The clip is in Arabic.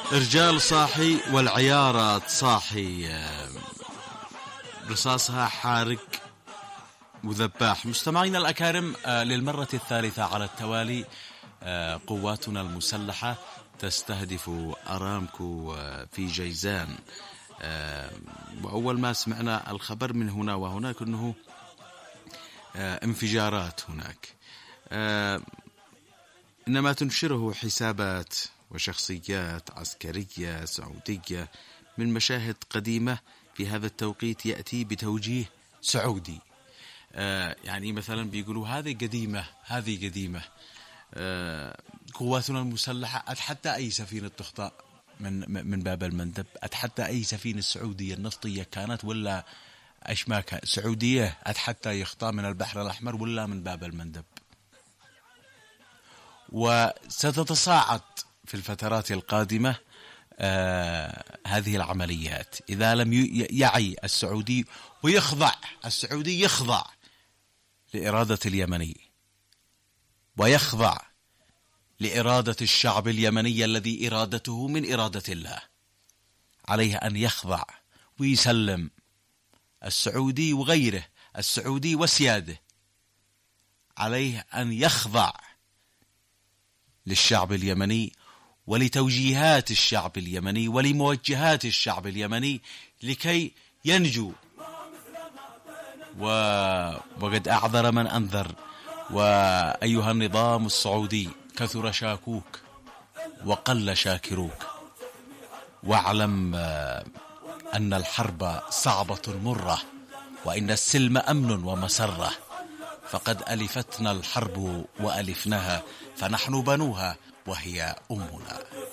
رجال صاحي والعيارة صاحي، رصاصها حارق وذباح. مستمعينا الأكارم، للمرة الثالثة على التوالي قواتنا المسلحة تستهدف أرامكو في جيزان. وأول ما سمعنا الخبر من هنا وهناك أنه انفجارات هناك، إنما تنشره حسابات وشخصيات عسكرية سعودية من مشاهد قديمة في هذا التوقيت يأتي بتوجيه سعودي. يعني مثلا بيقولوا هذه قديمة، هذه قديمة. قواتنا المسلحة أتحدى أي سفينة تخطأ من باب المندب، أتحدى أي سفينة سعودية النفطية كانت ولا أشماكها سعودية، أتحدى يخطأ من البحر الأحمر ولا من باب المندب. وستتصاعد في الفترات القادمة هذه العمليات إذا لم يعي السعودي ويخضع، السعودي يخضع لإرادة اليمني ويخضع لإرادة الشعب اليمني الذي إرادته من إرادة الله. عليه أن يخضع ويسلم، السعودي وغيره، السعودي وسياده، عليه أن يخضع للشعب اليمني ولتوجيهات الشعب اليمني ولموجهات الشعب اليمني لكي ينجو. وقد أعذر من أنذر. وأيها النظام السعودي، كثر شاكوك وقل شاكروك، واعلم أن الحرب صعبة مرة وإن السلم أمن ومسرة، فقد ألفتنا الحرب وألفناها، فنحن بنوها وهي أمنا.